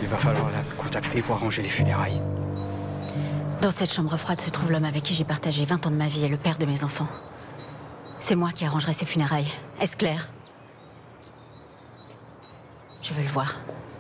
va falloir la contacter pour arranger les funérailles. Dans cette chambre froide se trouve l'homme avec qui j'ai partagé 20 ans de ma vie et le père de mes enfants. C'est moi qui arrangerai ses funérailles. Est-ce clair? Je veux le voir.